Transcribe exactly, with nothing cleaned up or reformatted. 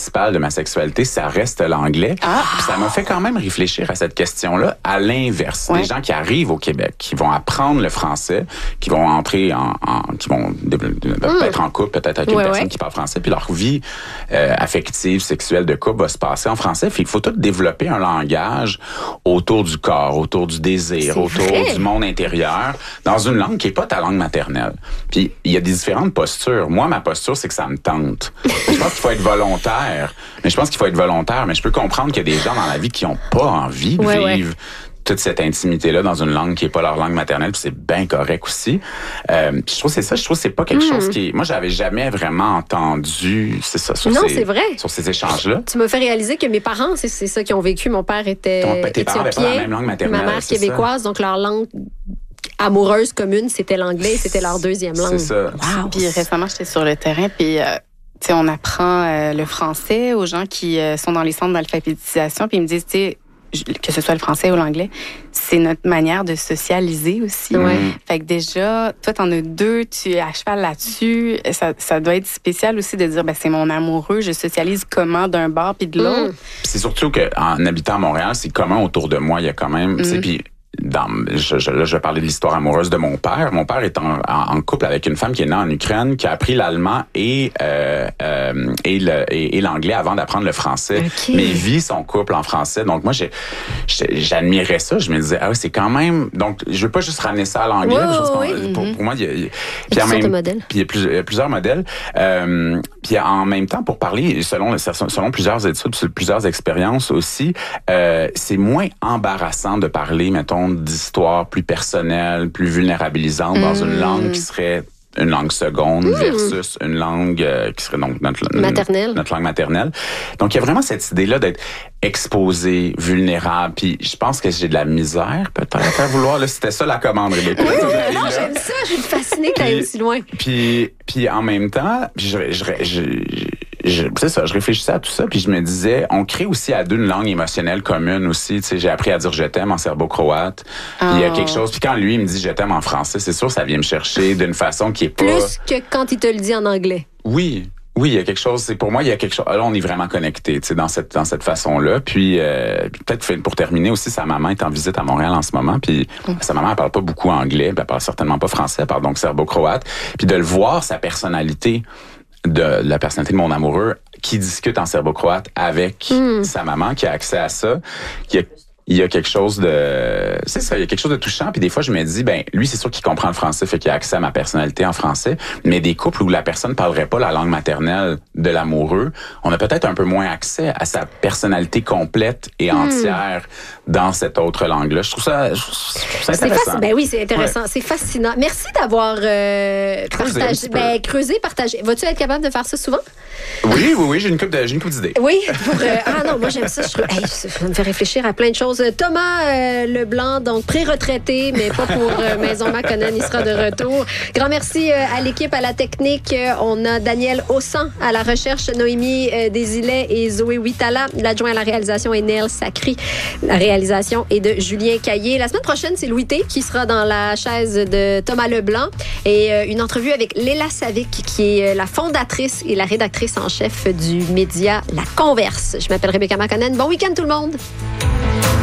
principale de ma sexualité, ça reste l'anglais. Ah. Puis ça m'a fait quand même réfléchir à cette question-là à l'inverse. Ouais. Les gens qui arrivent au Québec, qui vont apprendre le français, qui vont entrer en, en qui vont mm. être en couple peut-être avec ouais, une personne ouais. qui parle français, puis leur vie euh, affective, sexuelle de couple va se passer en français. Fait qu'il faut tout développer un langage autour du corps, autour du désir, C'est autour vrai. du monde intérieur, dans une langue qui est pas ta langue maternelle. Puis il y a des différentes postures. Moi, ma posture, c'est que ça me tente. Je pense qu'il faut être volontaire. Mais je pense qu'il faut être volontaire. Mais je peux comprendre qu'il y a des gens dans la vie qui ont pas envie de ouais, vivre ouais. toute cette intimité-là dans une langue qui est pas leur langue maternelle, puis c'est bien correct aussi. Euh, puis je trouve que c'est ça, je trouve que c'est pas quelque mm. chose qui est... Moi, j'avais jamais vraiment entendu, c'est ça, sur, non, ces, c'est vrai. sur ces échanges-là. Tu m'as fait réaliser que mes parents, c'est, c'est ça qu'ils ont vécu. Mon père était Ton, tes parents avaient pas la même langue maternelle. Ma mère québécoise, ça. Donc leur langue amoureuse commune, c'était l'anglais, c'était leur deuxième langue. C'est ça. Wow. Puis récemment, j'étais sur le terrain, puis... Euh, tu sais, on apprend euh, le français aux gens qui euh, sont dans les centres d'alphabétisation, puis ils me disent, tu sais, que ce soit le français ou l'anglais, c'est notre manière de socialiser aussi. Ouais. Fait que déjà, toi, t'en as deux, tu es à cheval là-dessus. Ça, ça doit être spécial aussi de dire, ben c'est mon amoureux, je socialise comment d'un bord puis de l'autre. Mm. C'est surtout qu'en habitant à Montréal, c'est commun autour de moi. Il y a quand même... Mm. Puis dans, je, je, là, je vais parler de l'histoire amoureuse de mon père. Mon père est en, en, en couple avec une femme qui est née en Ukraine, qui a appris l'allemand et euh, euh, et, le, et, et l'anglais avant d'apprendre le français. Okay. Mais il vit son couple en français. Donc moi, j'ai, j'ai, j'admirais ça. Je me disais, ah, c'est quand même... Donc, je veux pas juste ramener ça à l'anglais. Oui, oui, oui. Pour, pour moi, il y a... Il y a puis en même, de modèles. Puis il y a, plus, il y a plusieurs modèles. Euh, puis en même temps, pour parler, selon, selon plusieurs études, plusieurs expériences aussi, euh, c'est moins embarrassant de parler, mettons, d'histoire plus personnelle, plus vulnérabilisante mmh. dans une langue qui serait une langue seconde mmh. versus une langue euh, qui serait donc notre, maternelle. notre langue maternelle. Donc, il y a vraiment cette idée-là d'être exposé, vulnérable. Puis, je pense que j'ai de la misère, peut-être, à vouloir. Là, c'était ça la commande, Rebecca. Oui, oui, non, j'aime ça. Je suis fascinée que tu ailles aussi loin. Puis, puis, en même temps, je, je, je, je, c'est ça, je réfléchissais à tout ça, puis je me disais, on crée aussi à deux une langue émotionnelle commune aussi. Tu sais, j'ai appris à dire je t'aime en serbo-croate. Puis il oh. y a quelque chose. Puis quand lui, il me dit je t'aime en français, c'est sûr, ça vient me chercher d'une façon qui est pas... Plus que quand il te le dit en anglais. Oui. Oui, il y a quelque chose, c'est pour moi, il y a quelque chose. Là, on est vraiment connectés, tu sais, dans cette dans cette façon-là. Puis, euh, puis peut-être pour terminer aussi, sa maman est en visite à Montréal en ce moment. Puis mm. sa maman, elle parle pas beaucoup anglais, elle parle certainement pas français, elle parle donc serbo-croate. Puis de le voir, sa personnalité, de la personnalité de mon amoureux, qui discute en serbo-croate avec mm. sa maman, qui a accès à ça, qui a il y a quelque chose de... C'est ça, il y a quelque chose de touchant. Puis des fois, je me dis, ben lui, c'est sûr qu'il comprend le français, fait qu'il a accès à ma personnalité en français. Mais des couples où la personne ne parlerait pas la langue maternelle de l'amoureux, on a peut-être un peu moins accès à sa personnalité complète et entière mmh. dans cette autre langue-là. Je trouve ça, je trouve ça intéressant. C'est faci- ben oui, c'est intéressant. Ouais. C'est fascinant. Merci d'avoir euh, creusé, partagé, ben, creusé, partagé. Vas-tu être capable de faire ça souvent? Oui, oui, oui, j'ai une couple de, j'ai une couple d'idées. Oui, pour, euh, ah non, moi j'aime ça. Je trouve, hey, ça me fait réfléchir à plein de choses. Thomas euh, Leblanc, donc pré-retraité, mais pas pour euh, Maison Maconnen, il sera de retour. Grand merci euh, à l'équipe, à la technique. Euh, on a Daniel Haussan à la recherche, Noémie euh, Desilets et Zoé Huitala. L'adjoint à la réalisation est Néel Sacry. La réalisation est de Julien Caillé. La semaine prochaine, c'est Louis T qui sera dans la chaise de Thomas Leblanc et euh, une entrevue avec Léla Savic, qui est la fondatrice et la rédactrice en chef du média La Converse. Je m'appelle Rebecca Maconnen. Bon week-end tout le monde!